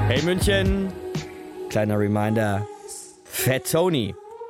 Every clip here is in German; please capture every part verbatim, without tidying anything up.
Hey München, kleiner Reminder, Fat Tony,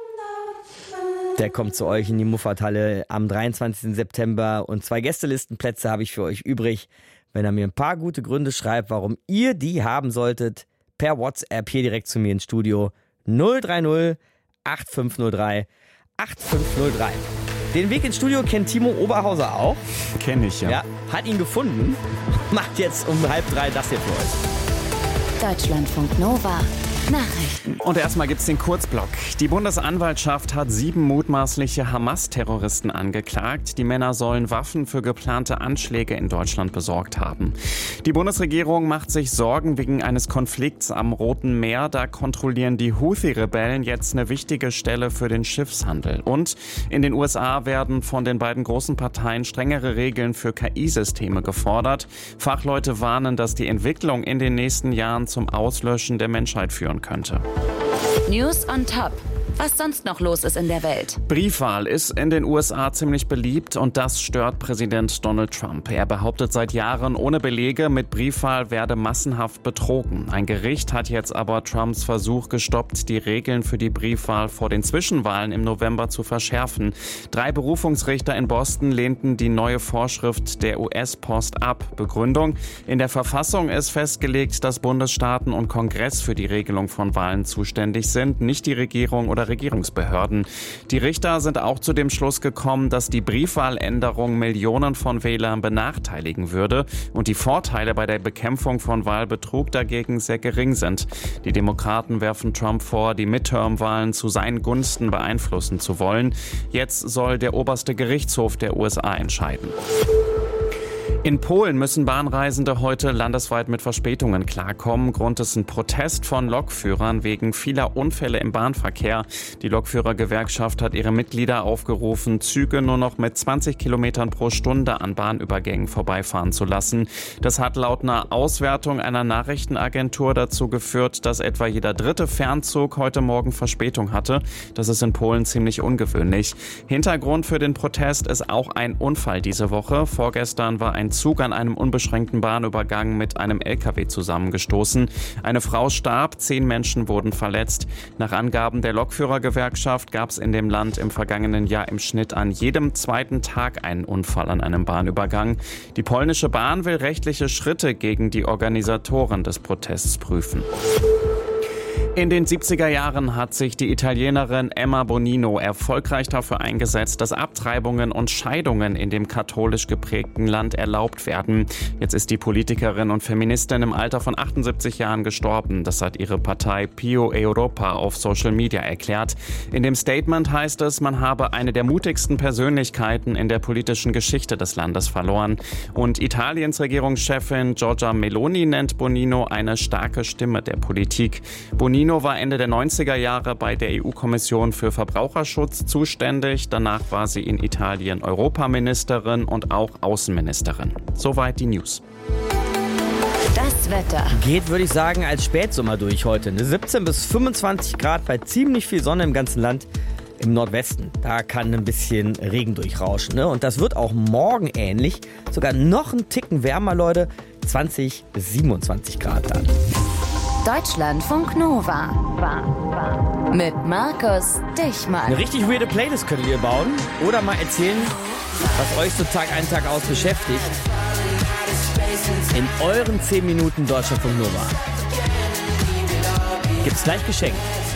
der kommt zu euch in die Muffathalle am dreiundzwanzigsten September und zwei Gästelistenplätze habe ich für euch übrig. Wenn er mir ein paar gute Gründe schreibt, warum ihr die haben solltet, per WhatsApp hier direkt zu mir ins Studio null drei null acht fünf null drei acht fünf null drei. Den Weg ins Studio kennt Timo Oberhauser auch. Kenn ich, ja. Ja, hat ihn gefunden, macht jetzt um halb drei das hier für euch. Deutschlandfunk Nova. Nachrichten. Und erstmal gibt's den Kurzblock. Die Bundesanwaltschaft hat sieben mutmaßliche Hamas-Terroristen angeklagt. Die Männer sollen Waffen für geplante Anschläge in Deutschland besorgt haben. Die Bundesregierung macht sich Sorgen wegen eines Konflikts am Roten Meer. Da kontrollieren die Houthi-Rebellen jetzt eine wichtige Stelle für den Schiffshandel. Und in den U S A werden von den beiden großen Parteien strengere Regeln für K I-Systeme gefordert. Fachleute warnen, dass die Entwicklung in den nächsten Jahren zum Auslöschen der Menschheit führen könnte. News on Top. Was sonst noch los ist in der Welt. Briefwahl ist in den U S A ziemlich beliebt und das stört Präsident Donald Trump. Er behauptet seit Jahren ohne Belege, mit Briefwahl werde massenhaft betrogen. Ein Gericht hat jetzt aber Trumps Versuch gestoppt, die Regeln für die Briefwahl vor den Zwischenwahlen im November zu verschärfen. Drei Berufungsrichter in Boston lehnten die neue Vorschrift der U S-Post ab. Begründung: In der Verfassung ist festgelegt, dass Bundesstaaten und Kongress für die Regelung von Wahlen zuständig sind, nicht die Regierung oder Regierungsbehörden. Die Richter sind auch zu dem Schluss gekommen, dass die Briefwahländerung Millionen von Wählern benachteiligen würde und die Vorteile bei der Bekämpfung von Wahlbetrug dagegen sehr gering sind. Die Demokraten werfen Trump vor, die Midterm-Wahlen zu seinen Gunsten beeinflussen zu wollen. Jetzt soll der oberste Gerichtshof der U S A entscheiden. In Polen müssen Bahnreisende heute landesweit mit Verspätungen klarkommen. Grund ist ein Protest von Lokführern wegen vieler Unfälle im Bahnverkehr. Die Lokführergewerkschaft hat ihre Mitglieder aufgerufen, Züge nur noch mit zwanzig Kilometern pro Stunde an Bahnübergängen vorbeifahren zu lassen. Das hat laut einer Auswertung einer Nachrichtenagentur dazu geführt, dass etwa jeder dritte Fernzug heute Morgen Verspätung hatte. Das ist in Polen ziemlich ungewöhnlich. Hintergrund für den Protest ist auch ein Unfall diese Woche. Vorgestern war ein Zug an einem unbeschränkten Bahnübergang mit einem L K W zusammengestoßen. Eine Frau starb, zehn Menschen wurden verletzt. Nach Angaben der Lokführergewerkschaft gab es in dem Land im vergangenen Jahr im Schnitt an jedem zweiten Tag einen Unfall an einem Bahnübergang. Die polnische Bahn will rechtliche Schritte gegen die Organisatoren des Protests prüfen. In den siebziger Jahren hat sich die Italienerin Emma Bonino erfolgreich dafür eingesetzt, dass Abtreibungen und Scheidungen in dem katholisch geprägten Land erlaubt werden. Jetzt ist die Politikerin und Feministin im Alter von achtundsiebzig Jahren gestorben. Das hat ihre Partei Pio Europa auf Social Media erklärt. In dem Statement heißt es, man habe eine der mutigsten Persönlichkeiten in der politischen Geschichte des Landes verloren. Und Italiens Regierungschefin Giorgia Meloni nennt Bonino eine starke Stimme der Politik. Bonino war Ende der neunziger Jahre bei der E U-Kommission für Verbraucherschutz zuständig. Danach war sie in Italien Europaministerin und auch Außenministerin. Soweit die News. Das Wetter. Geht, würde ich sagen, als Spätsommer durch heute. Ne? siebzehn bis fünfundzwanzig Grad bei ziemlich viel Sonne im ganzen Land. Im Nordwesten, da kann ein bisschen Regen durchrauschen. Ne? Und das wird auch morgen ähnlich. Sogar noch ein Ticken wärmer, Leute. zwanzig bis siebenundzwanzig Grad dann. Deutschlandfunk Nova. Mit Markus Dichmann. Eine richtig weirde Playlist könnt ihr bauen oder mal erzählen, was euch so Tag ein, Tag aus beschäftigt. In euren zehn Minuten Deutschlandfunk Nova. Gibt's gleich geschenkt.